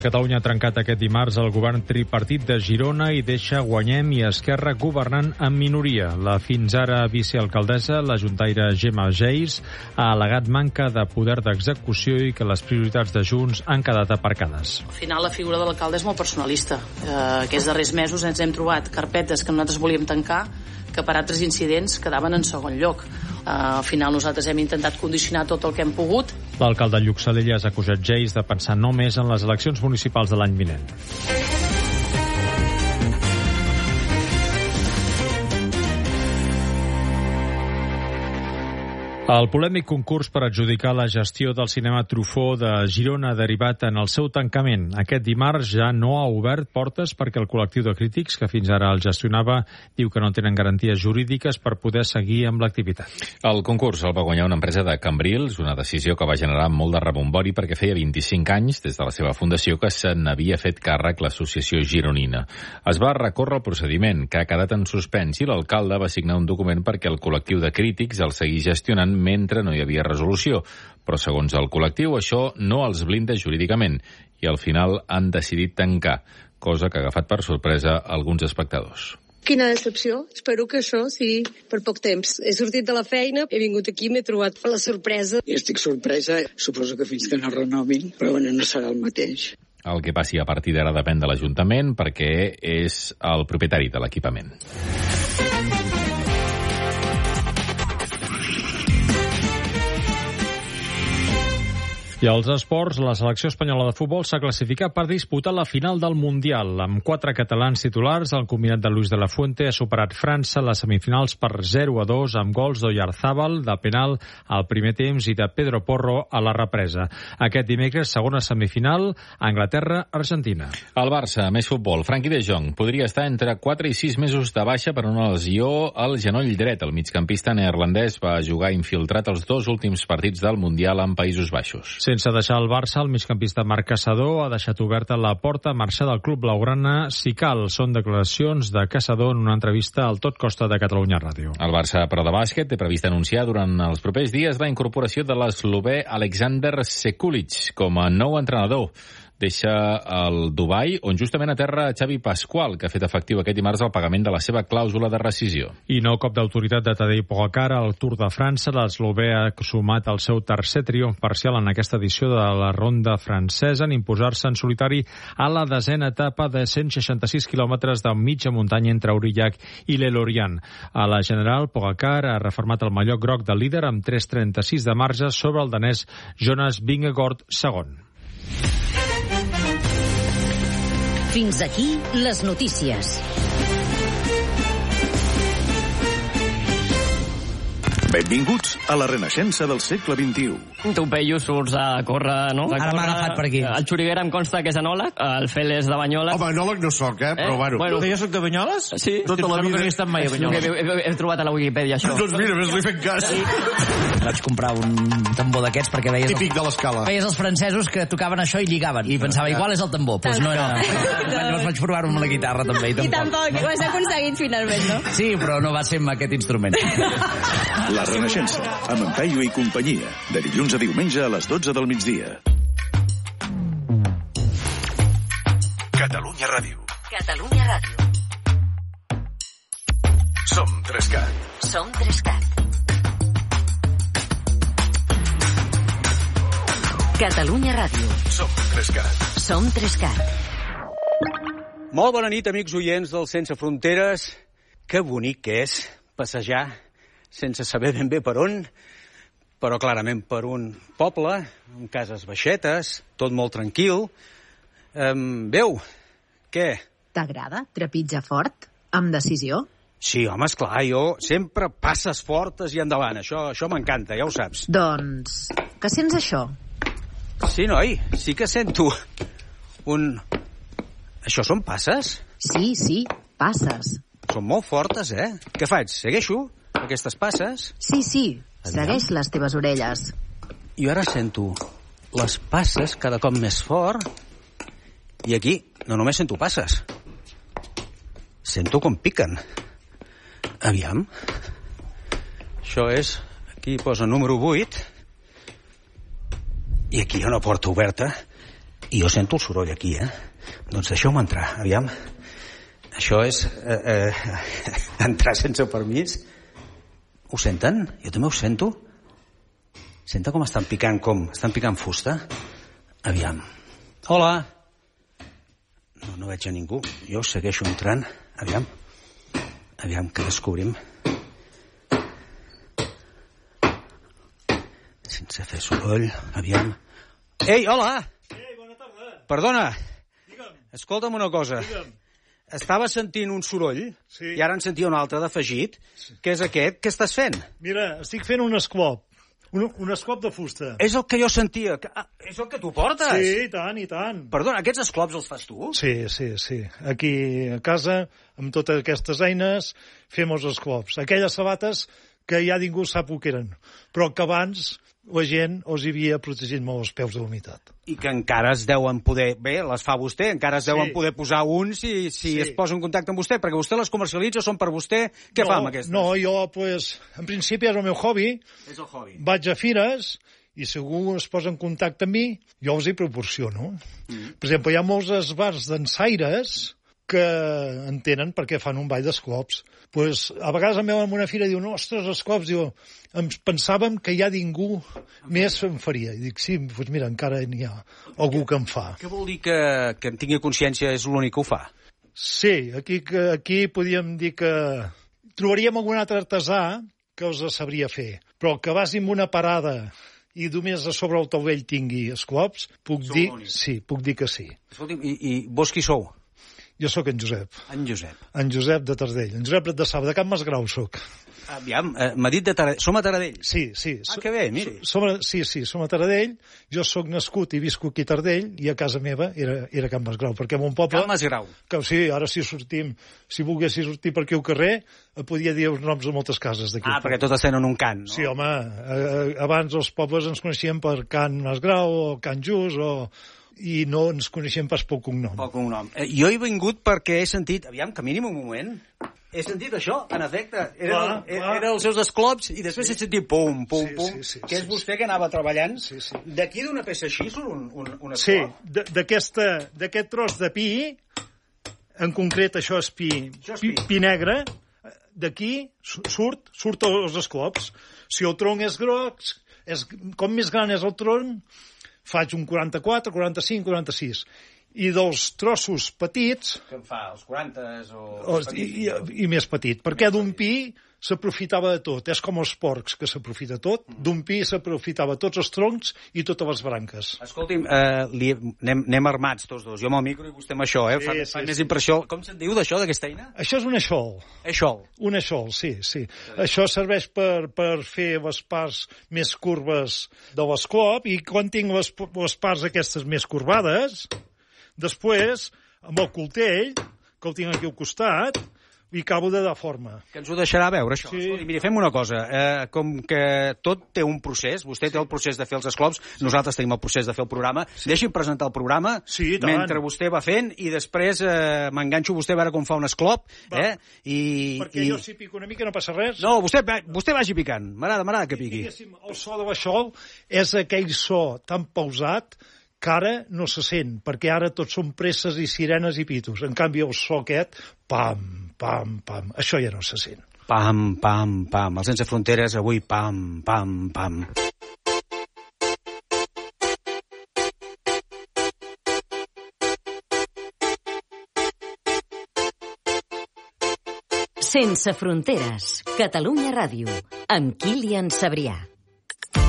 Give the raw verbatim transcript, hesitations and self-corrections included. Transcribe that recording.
Catalunya ha trencat aquest dimarts el govern tripartit de Girona i deixa Guanyem i Esquerra governant en minoria. La fins ara vicealcaldessa, la juntaire Gemma Geis, ha al·legat manca de poder d'execució i que les prioritats de Junts han quedat aparcades. Al final la figura de l'alcalde és molt personalista. Eh, aquests darrers mesos ens hem trobat carpetes que nosaltres volíem tancar que per altres incidents quedaven en segon lloc. Uh, al final nosaltres hem intentat condicionar tot el que hem pogut. L'alcalde Lluc Salelles ha acusat Geis de pensar només en les eleccions municipals de l'any vinent. El polèmic concurs per adjudicar la gestió del cinema Truffaut de Girona ha derivat en el seu tancament. Aquest dimarts ja no ha obert portes perquè el col·lectiu de crítics que fins ara el gestionava diu que no tenen garanties jurídiques per poder seguir amb l'activitat. El concurs el va guanyar una empresa de Cambrils, una decisió que va generar molt de rebombori perquè feia vint-i-cinc anys des de la seva fundació que se n'havia fet càrrec l'associació gironina. Es va recórrer el procediment, que ha quedat en suspens, i l'alcalde va signar un document perquè el col·lectiu de crítics el seguís gestionant mentre no hi havia resolució. Però, segons el col·lectiu, això no els blinda jurídicament i al final han decidit tancar, cosa que ha agafat per sorpresa alguns espectadors. Quina decepció. Espero que això sigui per poc temps. He sortit de la feina, he vingut aquí, m'he trobat la sorpresa. I estic sorpresa, suposo que fins que no renovin, però bueno, no serà el mateix. El que passi a partir d'ara depèn de l'Ajuntament perquè és el propietari de l'equipament. I als esports, la selecció espanyola de futbol s'ha classificat per disputar la final del Mundial. Amb quatre catalans titulars, el combinat de Luis de la Fuente ha superat França a les semifinals per zero a dos amb gols d'Oyarzabal de penal al primer temps i de Pedro Porro a la represa. Aquest dimecres, segona semifinal, Anglaterra-Argentina. El Barça, més futbol. Frenkie de Jong podria estar entre quatre i sis mesos de baixa per una lesió al genoll dret. El migcampista neerlandès va jugar infiltrat els dos últims partits del Mundial en Països Baixos. Sense deixar el Barça, el migcampista Marc Caçador ha deixat oberta la porta a marxar del club blaugrana si cal. Són declaracions de Caçador en una entrevista al Tot Costa de Catalunya Ràdio. El Barça, però de bàsquet, té previst anunciar durant els propers dies la incorporació de l'eslovè Alexander Sekulic com a nou entrenador. Deixa el Dubai, on justament aterra Xavi Pasqual, que ha fet efectiu aquest dimarts el pagament de la seva clàusula de rescisió. I nou cop d'autoritat de Tadej Pogacar al Tour de França. L'eslovè ha sumat el seu tercer triomf parcial en aquesta edició de la ronda francesa en imposar-se en solitari a la desena etapa de cent seixanta-sis quilòmetres de mitja muntanya entre Aurillac i Le Lorient. A la general, Pogacar ha reformat el mallot groc del líder amb tres trenta-sis de marge sobre el danès Jonas Vingegaard segon. Fins aquí les notícies. Benvinguts a la renaixença del segle vint-i-u. Tu, Peyu, surts a córrer, no? Ara m'ha agafat per aquí. El Xuriguera em consta que és enòleg, el Fel és de Banyoles. Home, enòleg no soc, eh? Però, bueno. bueno. Jo soc de Banyoles? Sí. Tota la vida he estat mai a Banyoles. He, he, he trobat a la Wikipedia, això. Doncs mira, ves-li fent cas. Vaig comprar un tambor d'aquests perquè veies... Típic de l'escala. Veies els francesos que tocaven això i lligaven. I pensava, igual és el tambor. Doncs pues no era. Llavors vaig provar-ho amb la guitarra, també. I tampoc, I tampoc. Ho has aconseguit finalment, no? Sí, però no va ser amb aquest instrument. La renaixença, amb en Peyu i companyia, de dilluns a diumenge a les dotze del migdia. Catalunya Ràdio. Catalunya Ràdio. Som Trescat. Som Trescat. Catalunya Ràdio. Som Trescat. Som Trescat. Molt bona nit, amics oients del Sense Fronteres. Que bonic que és passejar sense saber ben bé per on, però clarament per un poble, amb cases baixetes, tot molt tranquil. Um, veu, què? T'agrada trepitjar fort, amb decisió? Sí, home, esclar, jo sempre passes fortes i endavant. Això, això m'encanta, ja ho saps. Doncs, que sents això? Sí, noi, sí que sento un... Això són passes? Sí, sí, passes. Són molt fortes, eh? Què faig? Segueixo aquestes passes? Sí, sí, segueix les teves orelles. I ara sento les passes cada cop més fort. I aquí no només sento passes. Sento com piquen. Aviam. Això és... Aquí posa número vuit. I aquí hi ha una porta oberta. I jo sento el soroll aquí, eh? Doncs deixeu-me entrar, aviam. Això és eh, eh, entrar sense permís. Ho senten? Jo també ho sento. Senta com estan picant, com? Estan picant fusta? Aviam. Hola. No, no veig a ningú. Jo segueixo entrant. Aviam. Aviam, que descobrim. Sense fer soroll. Aviam. Ei, hola! Ei, bona tarda. Perdona. Digue'm. Escolta'm una cosa. Digue'm. Estava sentint un soroll, sí. I ara en sentia un altre d'afegit. Sí. Què és aquest? Què estàs fent? Mira, estic fent un esclop. Un, un esclop de fusta. És el que jo sentia. Que, ah, és el que tu portes? Sí, i tant, i tant. Perdona, aquests esclops els fas tu? Sí, sí, sí. Aquí a casa, amb totes aquestes eines, fem els esclops. Aquelles sabates que ja ningú sap el que eren, però que abans la gent els havia protegit molt els peus de l'humitat. I que encara es deuen poder... Bé, les fa vostè, encara es deuen sí. poder posar un si, si sí. es posa en contacte amb vostè, perquè vostè les comercialitza, són per vostè. Què no, fa amb aquestes? No, jo, pues, en principi és el meu hobby. És el hobby. Vaig a fires i si algú es posa en contacte amb mi, jo els hi proporciono. Mm. Per exemple, hi ha molts esbars d'ensaires que entenen per què fan un ball d'esclops. Pues, a vegades em veuen en una fira i diuen, ostres, esclops, diu, pensàvem que ja ningú més en faria. I dic, sí, pues mira, encara n'hi ha algú que en fa. Què vol dir que, que en tingui consciència és l'únic que ho fa? Sí, aquí, aquí podríem dir que trobaríem algun altre artesà que els sabria fer, però que vagi en una parada i només a sobre el taulell tingui esclops, puc Sou dir, l'únic. sí, puc dir que sí. Escolti'm, i, i vos qui sou? Jo sóc en Josep. En Josep. En Josep de Taradell. En Josep de Saba, de Can Masgrau sóc. Aviam, eh, m'ha dit de Taradell. Som a Taradell? Sí, sí. Ah, que bé, miri. Som a, sí, sí, som a Taradell. Jo sóc nascut i visco aquí a Taradell i a casa meva era, era Can Masgrau, perquè mon poble... Can Masgrau. Que sí, ara si sortim, si volguessis sortir per aquí al carrer, podia dir els noms de moltes cases d'aquí. Ah, perquè totes tenen un cant, no? Sí, home, eh, abans els pobles ens coneixien per Can Masgrau o Can Just o... i no ens coneixem pas pel cognom. Pel cognom. Eh, jo he vingut perquè he sentit... Aviam, que mínim un moment. He sentit això, en efecte. Eren, clar, clar. Eren els seus esclops i després sí. he sentit pum, pum, sí, pum, sí, sí, que és sí, vostè sí. que anava treballant. Sí, sí. D'aquí d'una peça així surt un, un, un esclop? Sí, d'aquest tros de pi, en concret això és pi, això és pi. pi, pi negre, d'aquí surt, surt els esclops. Si el tronc és groc, és, com més gran és el tronc, faig un quaranta-quatre, quaranta-cinc, quaranta-sis. I dels trossos petits... Què en fa, els quaranta o... o i, i, I més petit, perquè d'un pi s'aprofitava de tot. És com els porcs, que s'aprofita tot. Mm. D'un pi s'aprofitava tots els troncs i totes les branques. Escolti'm, eh, li, anem, anem armats tots dos. Jo amb el micro i vostè amb això, eh? Fa, sí, fa sí, més sí. impressió. Com se'n diu d'això, d'aquesta eina? Això és un eixol. Eixol. Un eixol, sí, sí. sí. Això serveix per, per fer les parts més curves de l'esclop i quan tinc les, les parts aquestes més corbades, després, amb el coltell, que el tinc aquí al costat, i acabo de dar forma. Que ens ho deixarà veure, això. Sí. Escolti, mira, fem una cosa. Eh, com que tot té un procés, vostè té el procés de fer els esclops, nosaltres tenim el procés de fer el programa, sí. Deixi'm presentar el programa sí, mentre vostè va fent i després eh, m'enganxo vostè a veure com fa un esclop. Eh? I, Perquè i... jo si pico una mica no passa res. No, vostè, vostè vagi picant. M'agrada, m'agrada que piqui. El so de l'eixol és aquell so tan pausat que ara no se sent, perquè ara tots són presses i sirenes i pitos. En canvi, el so aquest, pam, pam, pam, això ja no se sent. Pam, pam, pam. El Sense Fronteres, avui, pam, pam, pam. Sense Fronteres, Catalunya Ràdio, amb Kilian Sabrià.